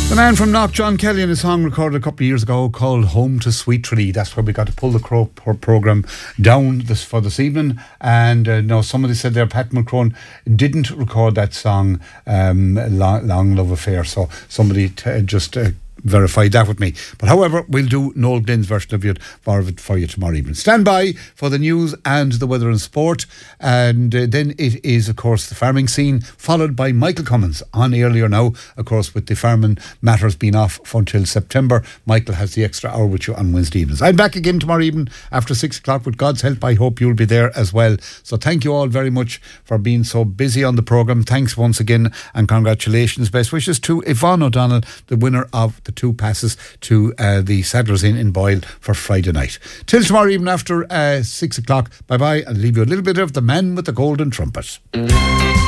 The man from Knock, John Kelly, and his song recorded a couple of years ago called Home to Sweet Tralee. That's where we got to pull the programme down for this evening. And no, somebody said there Pat Mulcrone didn't record that song, Long Love Affair. So somebody just verified that with me. But however, we'll do Noel Glenn's version of it for you tomorrow evening. Stand by for the news and the weather and sport. And then it is, of course, the farming scene, followed by Michael Cummins on earlier now, of course, with the farming matters being off until September. Michael has the extra hour with you on Wednesday evenings. I'm back again tomorrow evening after 6 o'clock with God's help. I hope you'll be there as well. So thank you all very much for being so busy on the programme. Thanks once again, and congratulations. Best wishes to Yvonne O'Donnell, the winner of the 2 passes to the Sadler's Inn in Boyle for Friday night. Till tomorrow evening after 6 o'clock. Bye bye, and leave you a little bit of The Man with the Golden Trumpet.